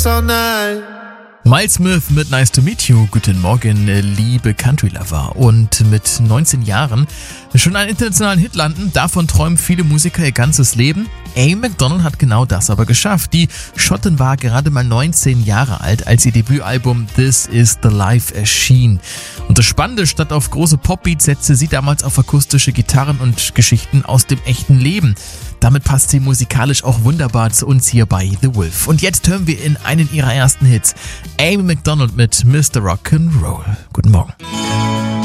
all night. Miles Smith mit Nice to Meet You. Guten Morgen, liebe Country-Lover. Und mit 19 Jahren schon einen internationalen Hit landen, davon träumen viele Musiker ihr ganzes Leben. Amy Macdonald hat genau das aber geschafft. Die Schottin war gerade mal 19 Jahre alt, als ihr Debütalbum This Is The Life erschien. Und das Spannende, statt auf große Popbeats setzte sie damals auf akustische Gitarren und Geschichten aus dem echten Leben. Damit passt sie musikalisch auch wunderbar zu uns hier bei The Wolf. Und jetzt hören wir in einen ihrer ersten Hits Amy Macdonald mit Mr. Rock'n'Roll. Guten Morgen.